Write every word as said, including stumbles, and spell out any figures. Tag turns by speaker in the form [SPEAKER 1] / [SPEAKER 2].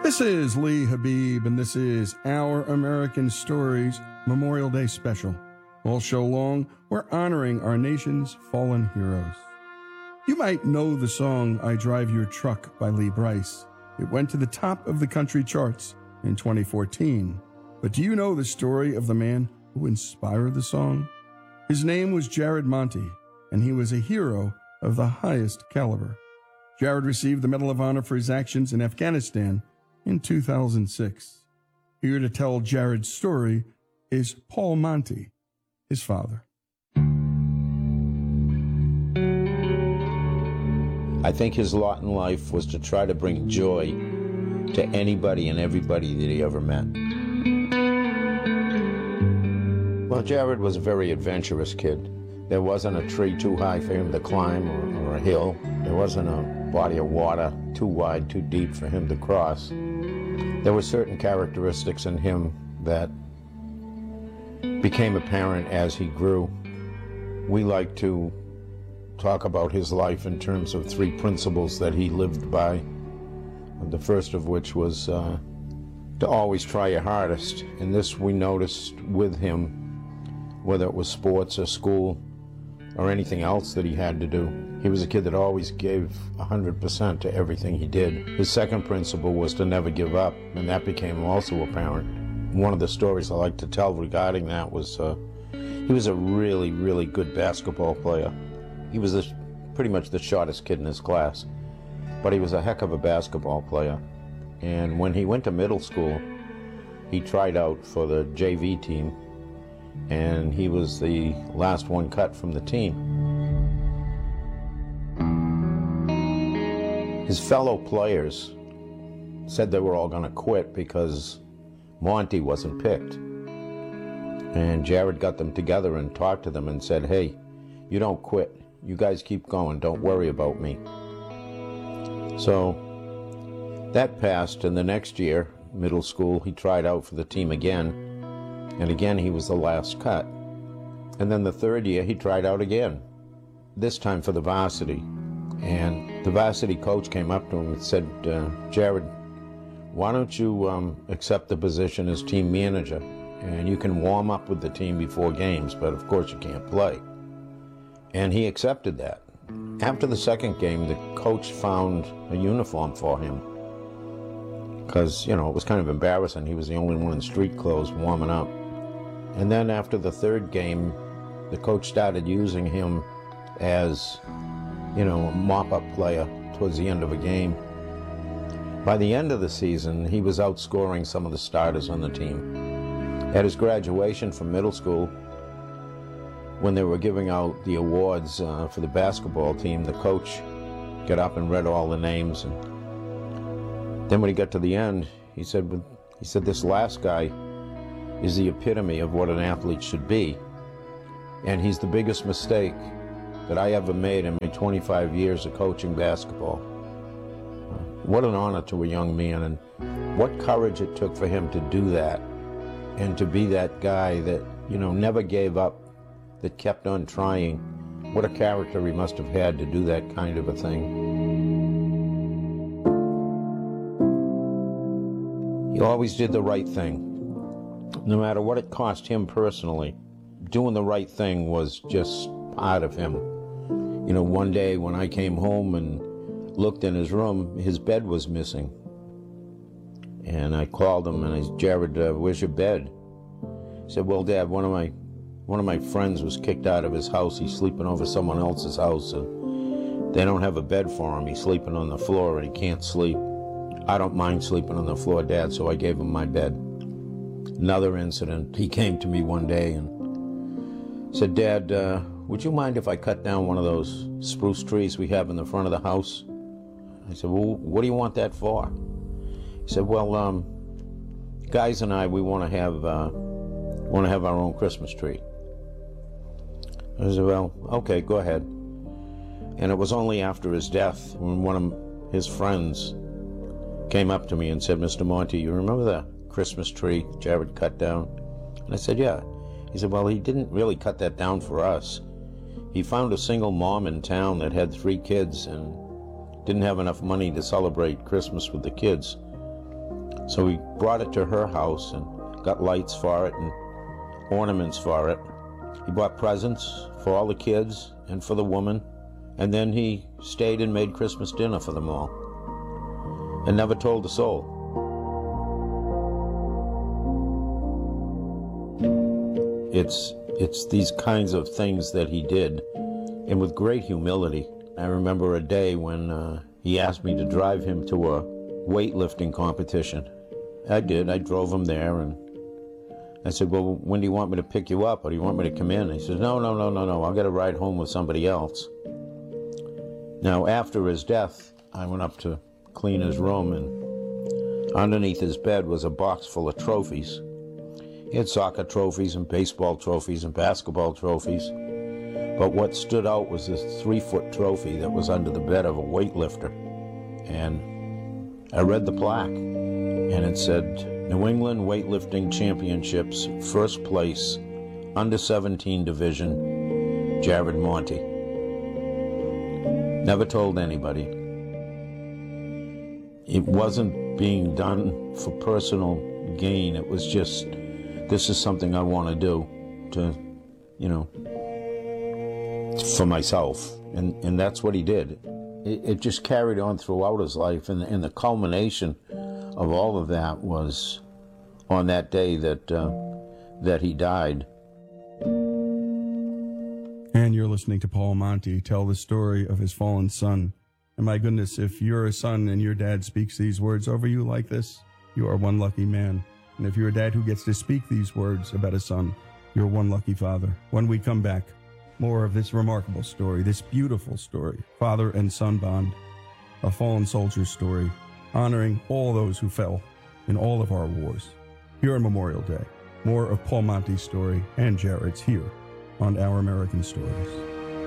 [SPEAKER 1] This is Lee Habib, and this is Our American Stories Memorial Day Special. All show long, we're honoring our nation's fallen heroes. You might know the song I Drive Your Truck by Lee Brice. It went to the top of the country charts in twenty fourteen. But do you know the story of the man who inspired the song? His name was Jared Monte, and he was a hero of the highest caliber. Jared received the Medal of Honor for his actions in Afghanistan in two thousand six. Here to tell Jared's story is Paul Monte, his father.
[SPEAKER 2] I think his lot in life was to try to bring joy to anybody and everybody that he ever met. Well, Jared was a very adventurous kid. There wasn't a tree too high for him to climb or, or a hill. There wasn't a body of water too wide, too deep for him to cross. There were certain characteristics in him that became apparent as he grew. We like to talk about his life in terms of three principles that he lived by. The first of which was uh, to always try your hardest. And this we noticed with him, whether it was sports or school or anything else that he had to do. He was a kid that always gave one hundred percent to everything he did. His second principle was to never give up, and that became also apparent. One of the stories I like to tell regarding that was uh, he was a really, really good basketball player. He was a, pretty much the shortest kid in his class, but he was a heck of a basketball player. And when he went to middle school, he tried out for the J V team, and he was the last one cut from the team. His fellow players said they were all going to quit because Monty wasn't picked. And Jared got them together and talked to them and said, hey, you don't quit. You guys keep going. Don't worry about me. So that passed, and the next year, middle school, he tried out for the team again. And again, he was the last cut. And then the third year, he tried out again, this time for the varsity. And the varsity coach came up to him and said, uh, Jared, why don't you um, accept the position as team manager? And you can warm up with the team before games, but of course you can't play. And he accepted that. After the second game, the coach found a uniform for him because, you know, it was kind of embarrassing. He was the only one in street clothes warming up. And then after the third game, the coach started using him as, you know, a mop-up player towards the end of a game. By the end of the season, he was outscoring some of the starters on the team. At his graduation from middle school, when they were giving out the awards uh, for the basketball team, the coach got up and read all the names. And then when he got to the end, he said, he said, this last guy is the epitome of what an athlete should be. And he's the biggest mistake that I ever made in my twenty-five years of coaching basketball. What an honor to a young man, and what courage it took for him to do that, and to be that guy that, you know, never gave up, that kept on trying. What a character he must have had to do that kind of a thing. He always did the right thing. No matter what it cost him personally, doing the right thing was just part of him. You know, one day when I came home and looked in his room, his bed was missing. And I called him and I said, Jared, uh, where's your bed? He said, well, Dad, one of my one of my friends was kicked out of his house. He's sleeping over someone else's house, and they don't have a bed for him. He's sleeping on the floor and he can't sleep. I don't mind sleeping on the floor, Dad, so I gave him my bed. Another incident, he came to me one day and said, Dad, uh, would you mind if I cut down one of those spruce trees we have in the front of the house? I said, well, what do you want that for? He said, well, um, guys and I, we want to have uh, want to have our own Christmas tree. I said, well, okay, go ahead. And it was only after his death when one of his friends came up to me and said, Mister Monte, you remember the Christmas tree Jared cut down? And I said, yeah. He said, well, he didn't really cut that down for us. He found a single mom in town that had three kids and didn't have enough money to celebrate Christmas with the kids. So we brought it to her house and got lights for it and ornaments for it. He bought presents for all the kids and for the woman, and then he stayed and made Christmas dinner for them all and never told a soul. It's, it's these kinds of things that he did, and with great humility. I remember a day when uh, he asked me to drive him to a weightlifting competition. I did. I drove him there, and I said, well, when do you want me to pick you up, or do you want me to come in? He says, no, no, no, no, no, I'll get a ride home with somebody else. Now, after his death, I went up to clean his room, and underneath his bed was a box full of trophies. He had soccer trophies and baseball trophies and basketball trophies. But what stood out was this three-foot trophy that was under the bed of a weightlifter. And I read the plaque, and it said, New England Weightlifting Championships, first place, under seventeen division, Jared Monty. Never told anybody. It wasn't being done for personal gain. It was just, this is something I want to do to, you know, for myself. And, and that's what he did. It, it just carried on throughout his life. And, and the culmination of all of that was on that day that, uh, that he died.
[SPEAKER 1] And you're listening to Paul Monty tell the story of his fallen son. And my goodness, if you're a son and your dad speaks these words over you like this, you are one lucky man. And if you're a dad who gets to speak these words about a son, you're one lucky father. When we come back, more of this remarkable story, this beautiful story, father and son bond, a fallen soldier's story, honoring all those who fell in all of our wars. Here on Memorial Day, more of Paul Monty's story and Jared's here on Our American Stories.